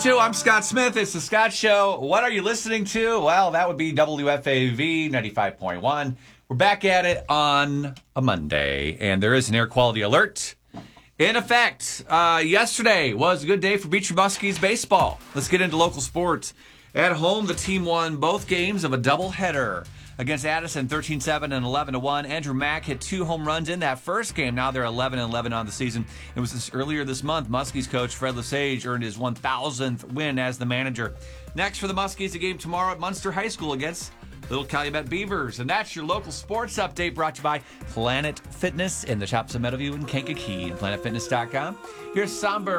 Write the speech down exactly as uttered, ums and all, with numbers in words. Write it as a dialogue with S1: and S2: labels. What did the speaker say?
S1: ninety-two, I'm Scott Smith. It's The Scott Show. What are you listening to? Well, that would be W F A V ninety-five point one. We're back at it on a Monday, and there is an air quality alert in effect. Uh, yesterday was a good day for Beecher Muskies baseball. Let's get into local sports. At home, the team won both games of a doubleheader against Addison, thirteen seven and eleven to one. Andrew Mack hit two home runs in that first game. Now they're eleven and eleven on the season. It was this, earlier this month, Muskies coach Fred Lesage earned his one thousandth win as the manager. Next for the Muskies, a game tomorrow at Munster High School against Little Calumet Beavers. And that's your local sports update brought to you by Planet Fitness in the shops of Meadowview and Kankakee and planet fitness dot com. Here's Somber